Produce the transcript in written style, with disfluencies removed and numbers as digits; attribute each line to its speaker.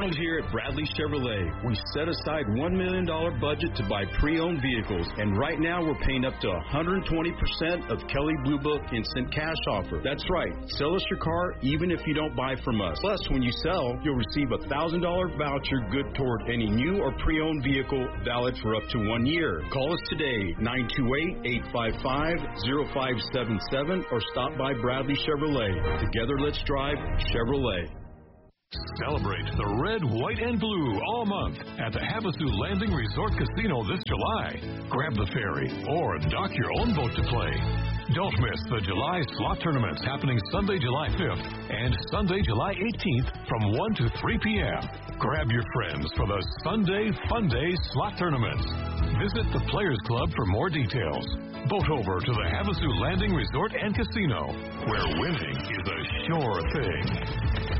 Speaker 1: Around here at Bradley Chevrolet, we set aside $1 million budget to buy pre-owned vehicles, and right now we're paying up to 120% of Kelley Blue Book instant cash offer. That's right, sell us your car even if you don't buy from us. Plus, when you sell, you'll receive a $1,000 voucher good toward any new or pre-owned vehicle, valid for up to 1 year. Call us today, 928-855-0577, or stop by Bradley Chevrolet. Together, let's drive Chevrolet.
Speaker 2: Celebrate the red, white, and blue all month at the Havasu Landing Resort Casino this July. Grab the ferry or dock your own boat to play. Don't miss the July slot tournaments happening Sunday, July 5th and Sunday, July 18th from 1 to 3 p.m. Grab your friends for the Sunday Fun Day slot tournaments. Visit the Players Club for more details. Boat over to the Havasu Landing Resort and Casino, where winning is a sure thing.